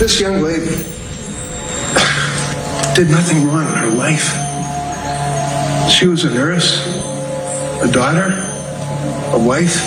This young lady did nothing wrong in her life. She was a nurse, a daughter, a wife,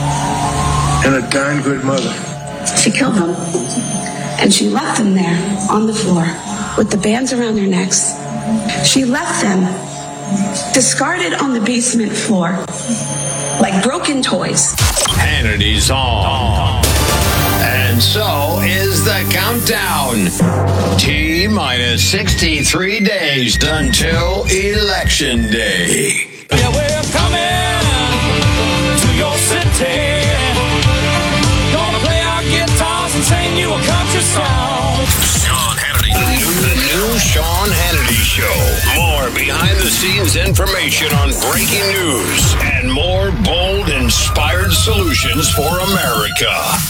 and a darn good mother. She killed them, and she left them there on the floor with the bands around their necks. She left them discarded on the basement floor like broken toys. Hannity's on. And so is the countdown. T-minus 63 days until Election Day. Yeah, we're coming to your city. Gonna play our guitars and sing you a country song. Sean Hannity. The new Sean Hannity Show. More behind-the-scenes information on breaking news and more bold, inspired solutions for America.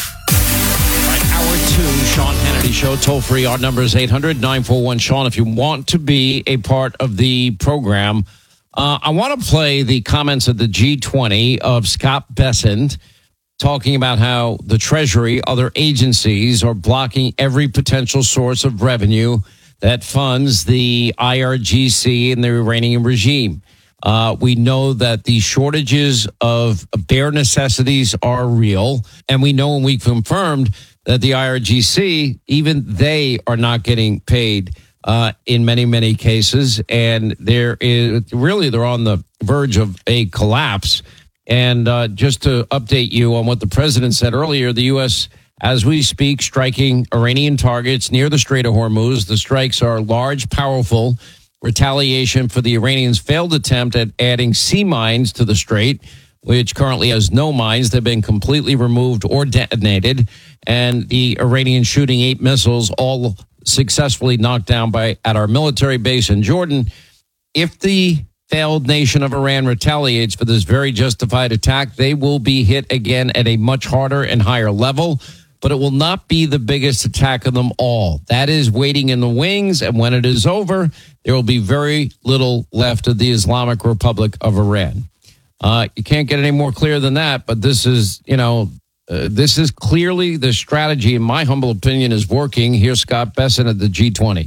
Hour 2, Sean Hannity Show, toll free. Our number is 800-941-SEAN. If you want to be a part of the program, I want to play the comments of the G20 of Scott Bessent talking about how the Treasury, other agencies are blocking every potential source of revenue that funds the IRGC and the Iranian regime. We know that the shortages of bare necessities are real, and we know, and we confirmed that the IRGC, even they are not getting paid in many, many cases. And they're on the verge of a collapse. And just to update you on what the president said earlier, the U.S., as we speak, striking Iranian targets near the Strait of Hormuz. The strikes are large, powerful retaliation for the Iranians' failed attempt at adding sea mines to the strait, which currently has no mines. They've been completely removed or detonated. And the Iranians shooting 8 missiles, all successfully knocked down at our military base in Jordan. If the failed nation of Iran retaliates for this very justified attack, they will be hit again at a much harder and higher level. But it will not be the biggest attack of them all. That is waiting in the wings. And when it is over, there will be very little left of the Islamic Republic of Iran. You can't get any more clear than that. But this is, this is clearly the strategy, in my humble opinion, is working. Here's Scott Bessent at the G20.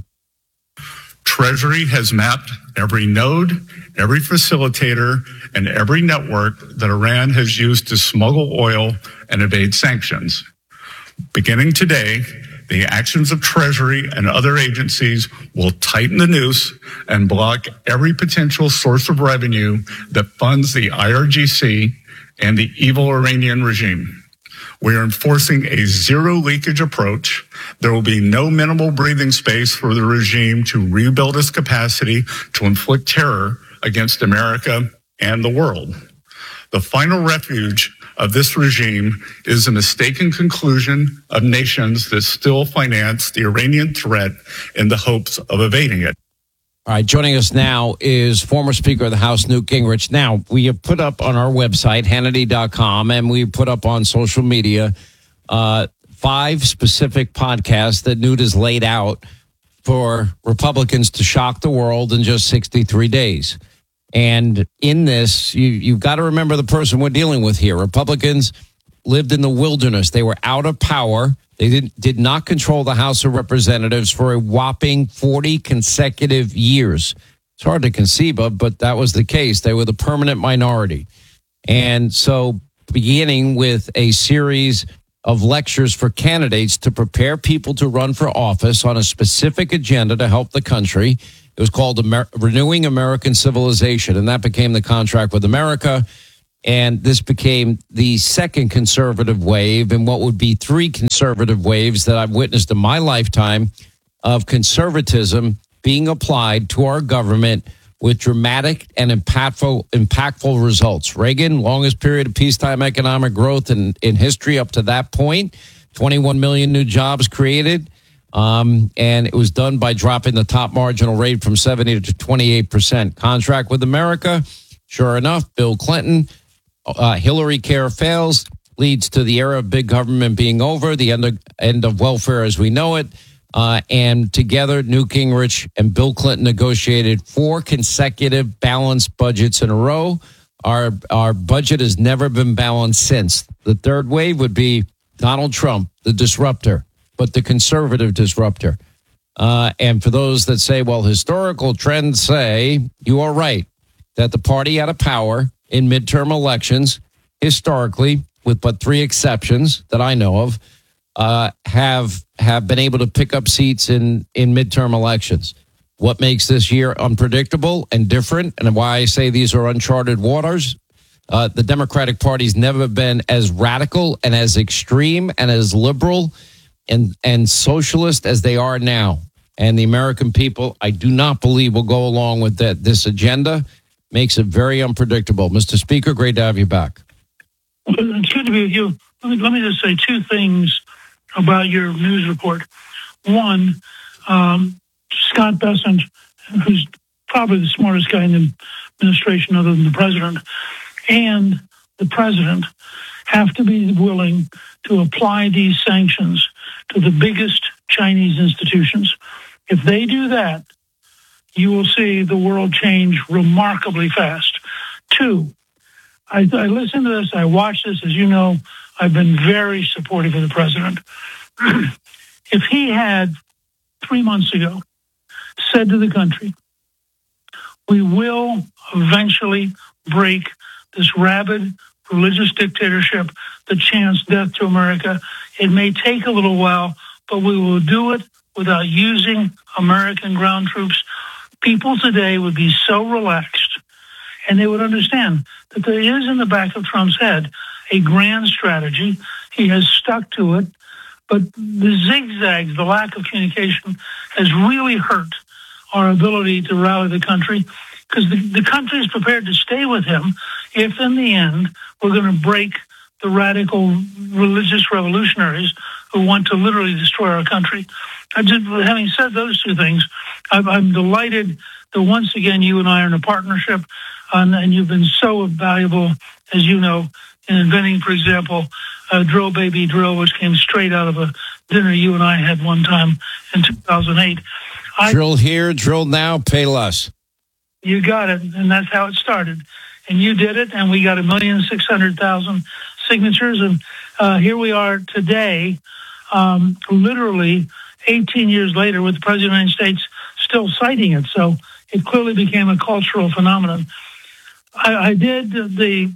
Treasury has mapped every node, every facilitator, and every network that Iran has used to smuggle oil and evade sanctions. Beginning today, the actions of Treasury and other agencies will tighten the noose and block every potential source of revenue that funds the IRGC and the evil Iranian regime. We are enforcing a zero leakage approach. There will be no minimal breathing space for the regime to rebuild its capacity to inflict terror against America and the world. The final refuge of this regime is a mistaken conclusion of nations that still finance the Iranian threat in the hopes of evading it. All right, joining us now is former Speaker of the House, Newt Gingrich. Now, we have put up on our website, Hannity.com, and we put up on social media 5 specific podcasts that Newt has laid out for Republicans to shock the world in just 63 days. And in this, you've got to remember the person we're dealing with here. Republicans lived in the wilderness. They were out of power. They did not control the House of Representatives for a whopping 40 consecutive years. It's hard to conceive of, but that was the case. They were the permanent minority. And so beginning with a series of lectures for candidates to prepare people to run for office on a specific agenda to help the country. It was called Renewing American Civilization, and that became the Contract with America. And this became the second conservative wave in what would be 3 conservative waves that I've witnessed in my lifetime of conservatism being applied to our government with dramatic and impactful results. Reagan, longest period of peacetime economic growth in history up to that point, 21 million new jobs created. And it was done by dropping the top marginal rate from 70 to 28%. Contract with America, sure enough, Bill Clinton, Hillary care fails, leads to the era of big government being over, the end of welfare as we know it. And together, Newt Gingrich and Bill Clinton negotiated 4 consecutive balanced budgets in a row. Our budget has never been balanced since. The third wave would be Donald Trump, the disruptor. but the conservative disruptor. And for those that say, well, historical trends say, you are right, that the party out of power in midterm elections, historically, with but 3 exceptions that I know of, have been able to pick up seats in midterm elections. What makes this year unpredictable and different, and why I say these are uncharted waters, the Democratic Party's never been as radical and as extreme and as liberal and socialist as they are now. And the American people, I do not believe, will go along with this agenda. Makes it very unpredictable. Mr. Speaker, great to have you back. It's good to be with you. Let me just say 2 things about your news report. One, Scott Bessent, who's probably the smartest guy in the administration other than the president, and the president have to be willing to apply these sanctions to the biggest Chinese institutions. If they do that, you will see the world change remarkably fast. 2, I listened to this, I watched this. As you know, I've been very supportive of the president. If he had 3 months ago said to the country, we will eventually break this rabid religious dictatorship that chants death to America. It may take a little while, but we will do it without using American ground troops. People today would be so relaxed, and they would understand that there is in the back of Trump's head a grand strategy. He has stuck to it, but the zigzags, the lack of communication, has really hurt our ability to rally the country, because the country is prepared to stay with him if, in the end, we're going to break the radical religious revolutionaries who want to literally destroy our country. Having said those 2 things, I'm delighted that once again you and I are in a partnership, and you've been so valuable, as you know, in inventing, for example, Drill Baby Drill, which came straight out of a dinner you and I had one time in 2008. Drill here, drill now, pay less. You got it, and that's how it started. And you did it, and we got 1,600,000 signatures, and here we are today, literally 18 years later, with the President of the United States still citing it. So it clearly became a cultural phenomenon. I did the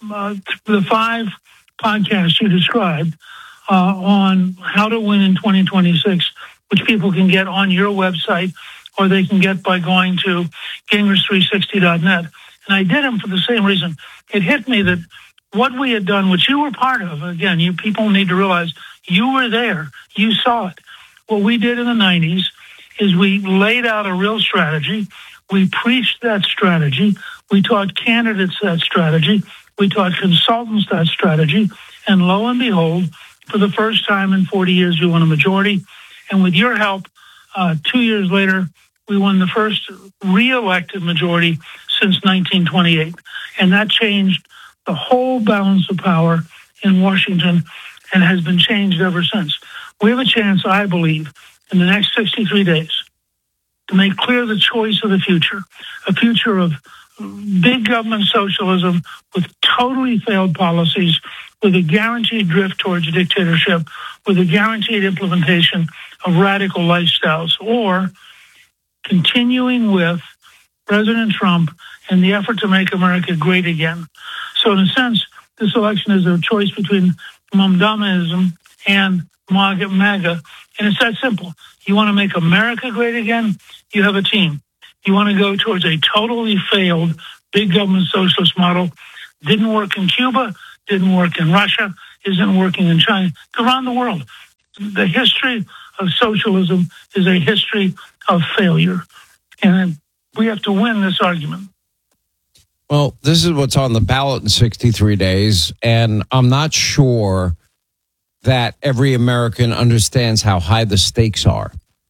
5 podcasts you described on how to win in 2026, which people can get on your website, or they can get by going to Gingrich360.net. And I did them for the same reason. It hit me that what we had done, which you were part of, again, you people need to realize you were there, you saw it. What we did in the 90s is we laid out a real strategy. We preached that strategy. We taught candidates that strategy. We taught consultants that strategy. And lo and behold, for the first time in 40 years, we won a majority. And with your help, 2 years later, we won the first re-elected majority since 1928. And that changed the whole balance of power in Washington and has been changed ever since. We have a chance, I believe, in the next 63 days to make clear the choice of the future, a future of big government socialism with totally failed policies, with a guaranteed drift towards dictatorship, with a guaranteed implementation of radical lifestyles, or continuing with President Trump and the effort to make America great again. So in a sense, this election is a choice between Mamdamism and MAGA, and it's that simple. You want to make America great again? You have a team. You want to go towards a totally failed big government socialist model. Didn't work in Cuba, didn't work in Russia, isn't working in China, around the world. The history of socialism is a history of failure. And we have to win this argument. Well, this is what's on the ballot in 63 days, and I'm not sure that every American understands how high the stakes are.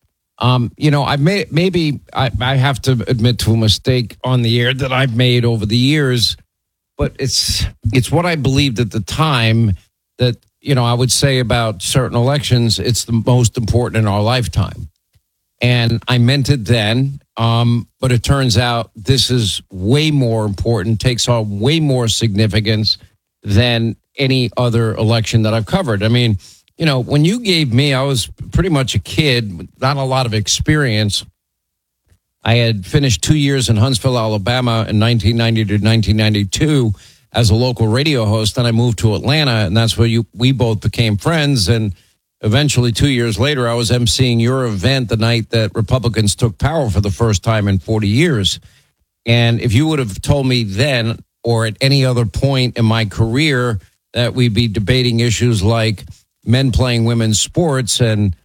I have to admit to a mistake on the air that I've made over the years, but it's what I believed at the time that, I would say about certain elections, it's the most important in our lifetime. And I meant it then, but it turns out this is way more important, takes on way more significance than any other election that I've covered. I mean, when you gave me, I was pretty much a kid, not a lot of experience. I had finished 2 years in Huntsville, Alabama in 1990 to 1992 as a local radio host. Then I moved to Atlanta, and that's where we both became friends. And eventually, 2 years later, I was emceeing your event the night that Republicans took power for the first time in 40 years. And if you would have told me then or at any other point in my career that we'd be debating issues like men playing women's sports and,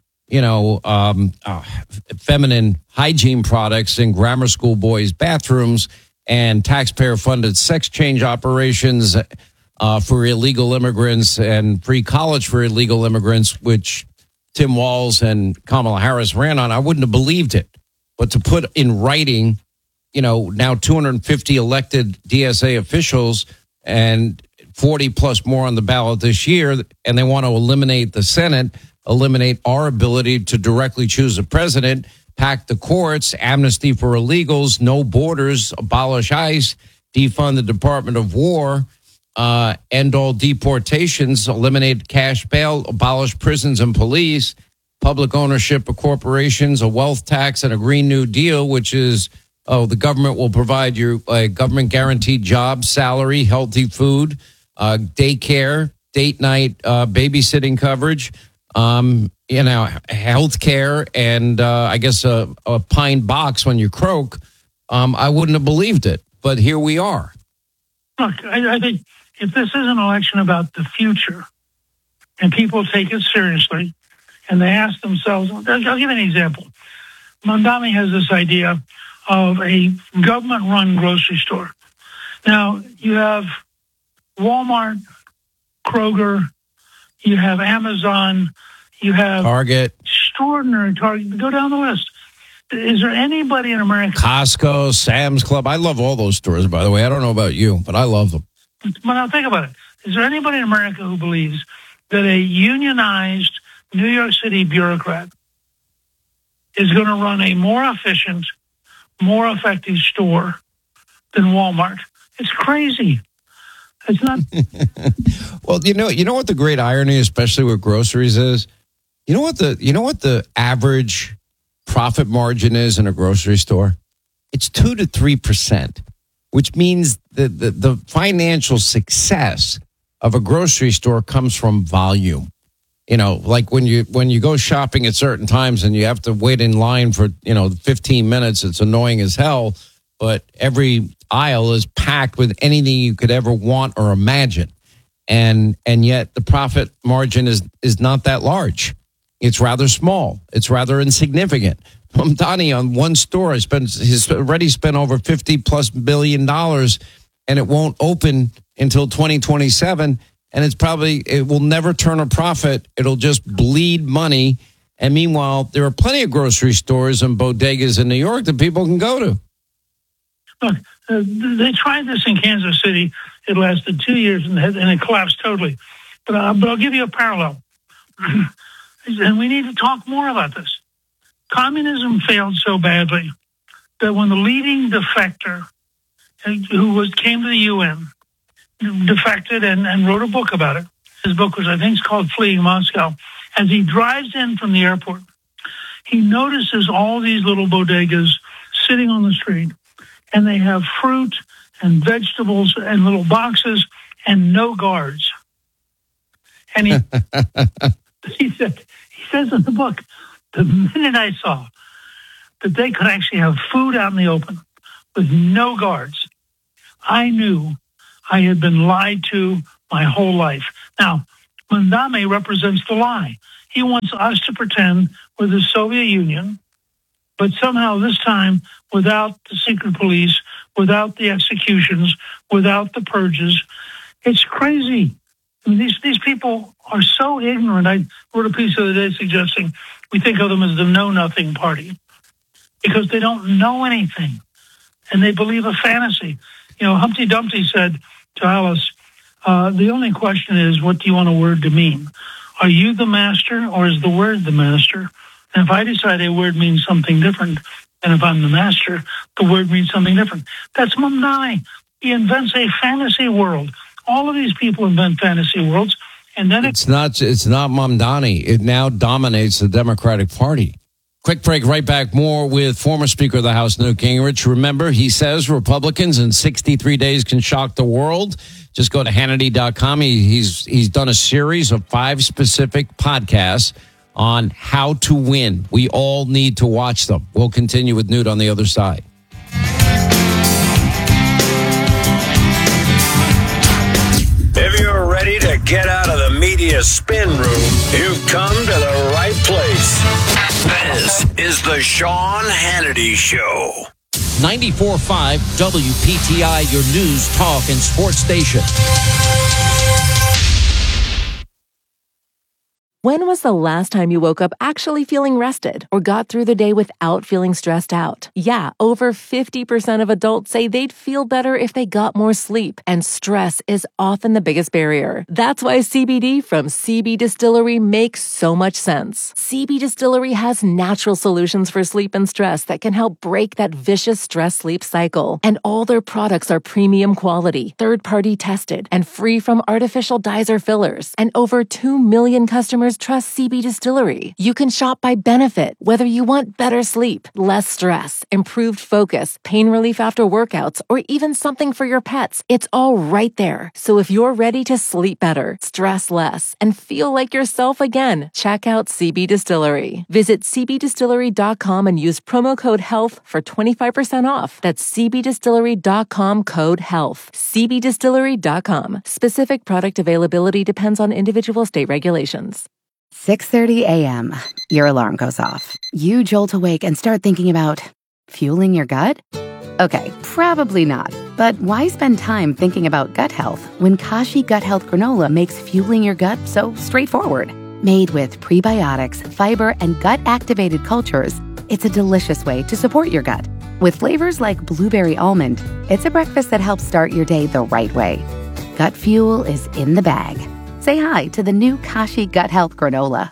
feminine hygiene products in grammar school boys' bathrooms and taxpayer-funded sex change operations for illegal immigrants and free college for illegal immigrants, which Tim Walz and Kamala Harris ran on, I wouldn't have believed it. But to put in writing, now 250 elected DSA officials and 40 plus more on the ballot this year, and they want to eliminate the Senate, eliminate our ability to directly choose a president, pack the courts, amnesty for illegals, no borders, abolish ICE, defund the Department of War, end all deportations, eliminate cash bail, abolish prisons and police, public ownership of corporations, a wealth tax, and a Green New Deal, which is, the government will provide you a government guaranteed job, salary, healthy food, daycare, date night babysitting coverage, health care, and I guess a pine box when you croak. I wouldn't have believed it, but here we are. Look, I think if this is an election about the future and people take it seriously and they ask themselves, I'll give you an example. Mamdani has this idea of a government-run grocery store. Now, you have Walmart, Kroger, you have Amazon, you have Target, extraordinary Target. Go down the list. Is there anybody in America? Costco, Sam's Club. I love all those stores, by the way. I don't know about you, but I love them. But now think about it. Is there anybody in America who believes that a unionized New York City bureaucrat is going to run a more efficient, more effective store than Walmart? It's crazy. It's not. Well, you know what the great irony, especially with groceries, is? You know what the average profit margin is in a grocery store? It's 2 to 3%, which means the financial success of a grocery store comes from volume. Like when you go shopping at certain times and you have to wait in line for 15 minutes, it's annoying as hell. But every aisle is packed with anything you could ever want or imagine, and yet the profit margin is not that large. It's rather small. It's rather insignificant. Mamdani on one store he's already spent over $50+ billion, and it won't open until 2027. And it will never turn a profit. It'll just bleed money. And meanwhile, there are plenty of grocery stores and bodegas in New York that people can go to. Look, they tried this in Kansas City. It lasted 2 years and it collapsed totally. But I'll give you a parallel. And we need to talk more about this. Communism failed so badly that when the leading defector who came to the UN defected and wrote a book about it, his book was, I think, it's called Fleeing Moscow. As he drives in from the airport, he notices all these little bodegas sitting on the street, and they have fruit and vegetables and little boxes and no guards. And he says in the book, the minute I saw that they could actually have food out in the open with no guards, I knew I had been lied to my whole life. Now, Mamdani represents the lie. He wants us to pretend we're the Soviet Union, but somehow this time without the secret police, without the executions, without the purges. It's crazy. I mean, these people are so ignorant. I wrote a piece the other day suggesting we think of them as the know-nothing party because they don't know anything and they believe a fantasy. Humpty Dumpty said to Alice, the only question is, what do you want a word to mean? Are you the master or is the word the master? And if I decide a word means something different, and if I'm the master, the word means something different. That's Mamdani. He invents a fantasy world. All of these people invent fantasy worlds, And then it's not Mamdani. It now dominates the Democratic Party. Quick break, right back. More with former Speaker of the House, Newt Gingrich. Remember, he says Republicans in 63 days can shock the world. Just go to Hannity.com. He's done a series of 5 specific podcasts on how to win. We all need to watch them. We'll continue with Newt on the other side. If you're ready to get out of the media spin room, you've come to the right place. This is the Sean Hannity Show. 94.5 WPTI, your news, talk, and sports station. When was the last time you woke up actually feeling rested or got through the day without feeling stressed out? Yeah, over 50% of adults say they'd feel better if they got more sleep, and stress is often the biggest barrier. That's why CBD from CB Distillery makes so much sense. CB Distillery has natural solutions for sleep and stress that can help break that vicious stress-sleep cycle. And all their products are premium quality, third-party tested, and free from artificial dyes or fillers. And over 2 million customers trust CB Distillery. You can shop by benefit, whether you want better sleep, less stress, improved focus, pain relief after workouts, or even something for your pets. It's all right there. So if you're ready to sleep better, stress less, and feel like yourself again, check out CB Distillery. Visit cbdistillery.com and use promo code HEALTH for 25% off. That's cbdistillery.com, code HEALTH. cbdistillery.com. Specific product availability depends on individual state regulations. 6:30 a.m. Your alarm goes off. You jolt awake and start thinking about fueling your gut? Okay, probably not. But why spend time thinking about gut health when Kashi Gut Health Granola makes fueling your gut so straightforward? Made with prebiotics, fiber, and gut-activated cultures, it's a delicious way to support your gut. With flavors like blueberry almond, it's a breakfast that helps start your day the right way. Gut fuel is in the bag. Say hi to the new Kashi Gut Health Granola.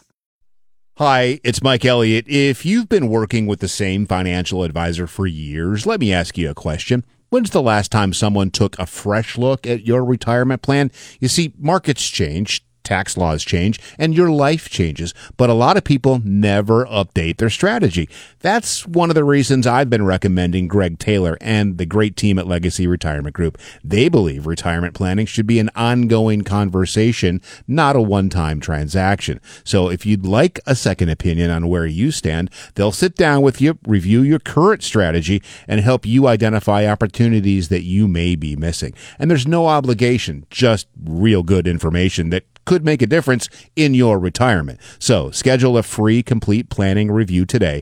Hi, it's Mike Elliott. If you've been working with the same financial advisor for years, let me ask you a question. When's the last time someone took a fresh look at your retirement plan? You see, markets change, tax laws change, and your life changes, but a lot of people never update their strategy. That's one of the reasons I've been recommending Greg Taylor and the great team at Legacy Retirement Group. They believe retirement planning should be an ongoing conversation, not a one-time transaction. So if you'd like a second opinion on where you stand, they'll sit down with you, review your current strategy, and help you identify opportunities that you may be missing. And there's no obligation, just real good information that could make a difference in your retirement. So schedule a free complete planning review today.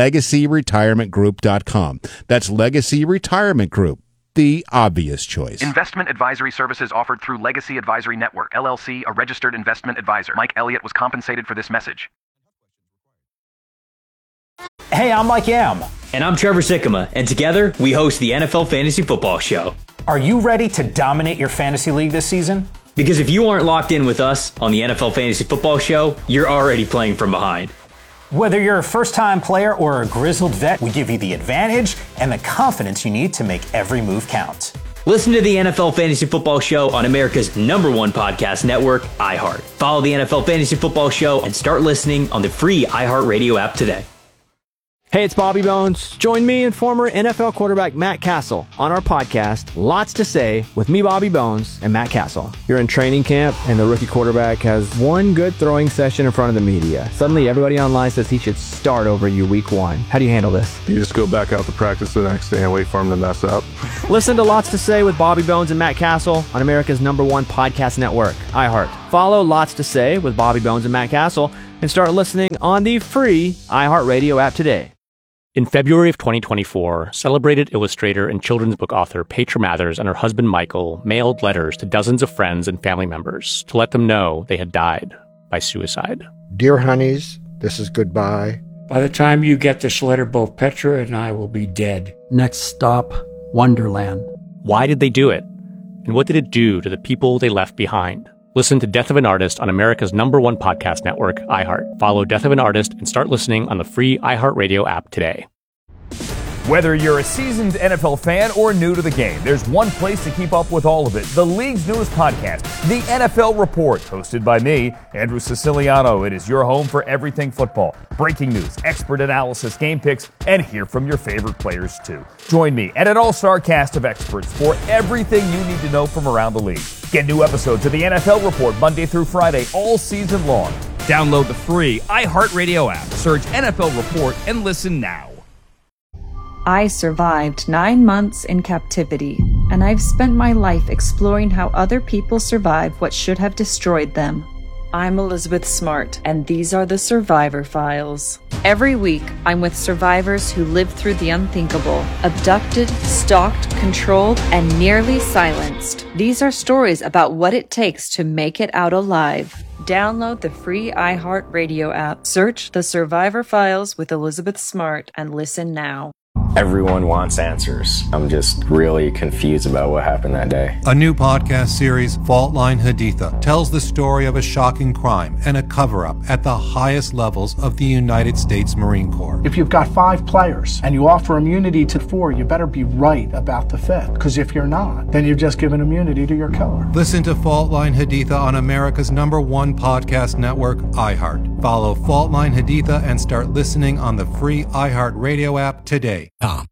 LegacyRetirementGroup.com. That's Legacy Retirement Group, the obvious choice. Investment advisory services offered through Legacy Advisory Network, LLC, a registered investment advisor. Mike Elliott was compensated for this message. Hey, I'm Mike Yam. And I'm Trevor Sikkema. And together, we host the NFL Fantasy Football Show. Are you ready to dominate your fantasy league this season? Because if you aren't locked in with us on the NFL Fantasy Football Show, you're already playing from behind. Whether you're a first-time player or a grizzled vet, we give you the advantage and the confidence you need to make every move count. Listen to the NFL Fantasy Football Show on America's #1 podcast network, iHeart. Follow the NFL Fantasy Football Show and start listening on the free iHeartRadio app today. Hey, it's Bobby Bones. Join me and former NFL quarterback Matt Castle on our podcast, Lots to Say, with me, Bobby Bones, and Matt Castle. You're in training camp, and the rookie quarterback has one good throwing session in front of the media. Suddenly, everybody online says he should start over you week 1. How do you handle this? You just go back out to practice the next day and wait for him to mess up. Listen to Lots to Say with Bobby Bones and Matt Castle on America's #1 podcast network, iHeart. Follow Lots to Say with Bobby Bones and Matt Castle and start listening on the free iHeartRadio app today. In February of 2024, celebrated illustrator and children's book author Petra Mathers and her husband Michael mailed letters to dozens of friends and family members to let them know they had died by suicide. Dear honeys, this is goodbye. By the time you get this letter, both Petra and I will be dead. Next stop, Wonderland. Why did they do it? And what did it do to the people they left behind? Listen to Death of an Artist on America's #1 podcast network, iHeart. Follow Death of an Artist and start listening on the free iHeartRadio app today. Whether you're a seasoned NFL fan or new to the game, there's one place to keep up with all of it. The league's newest podcast, The NFL Report, hosted by me, Andrew Siciliano. It is your home for everything football. Breaking news, expert analysis, game picks, and hear from your favorite players too. Join me and an all-star cast of experts for everything you need to know from around the league. Get new episodes of The NFL Report Monday through Friday all season long. Download the free iHeartRadio app, search NFL Report, and listen now. I survived 9 months in captivity, and I've spent my life exploring how other people survived what should have destroyed them. I'm Elizabeth Smart, and these are the Survivor Files. Every week, I'm with survivors who lived through the unthinkable, abducted, stalked, controlled, and nearly silenced. These are stories about what it takes to make it out alive. Download the free iHeartRadio app, search The Survivor Files with Elizabeth Smart, and listen now. Everyone wants answers. I'm just really confused about what happened that day. A new podcast series, Fault Line Haditha, tells the story of a shocking crime and a cover-up at the highest levels of the United States Marine Corps. If you've got 5 players and you offer immunity to 4, you better be right about the 5th. Because if you're not, then you've just given immunity to your killer. Listen to Fault Line Haditha on America's #1 podcast network, iHeart. Follow Fault Line Haditha and start listening on the free iHeartRadio app today.